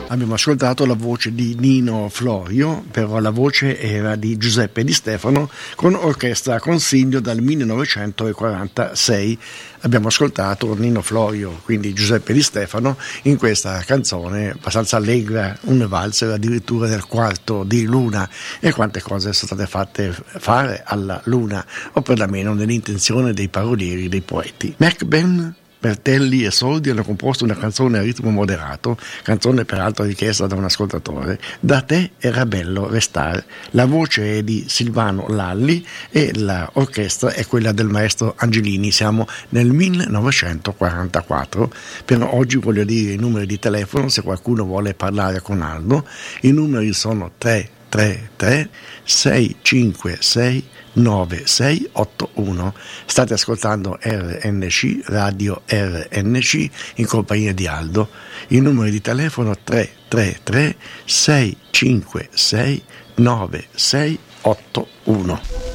Abbiamo ascoltato la voce di Nino Florio, però la voce era di Giuseppe Di Stefano con Orchestra Consiglio dal 1946. Abbiamo ascoltato Nino Florio, quindi Giuseppe Di Stefano, in questa canzone abbastanza allegra, un valzer addirittura del quarto di Luna. E quante cose sono state fatte fare alla Luna, o perlomeno nell'intenzione dei parolieri, dei poeti. McBain, Bertelli e Soldi hanno composto una canzone a ritmo moderato, canzone peraltro richiesta da un ascoltatore, Da te era bello restare. La voce è di Silvano Lalli e l'orchestra è quella del maestro Angelini. Siamo nel 1944. Per oggi voglio dire i numeri di telefono se qualcuno vuole parlare con Aldo. I numeri sono 333 656 9681. State ascoltando RNC, Radio RNC, in compagnia di Aldo. Il numero di telefono 333 656 9681.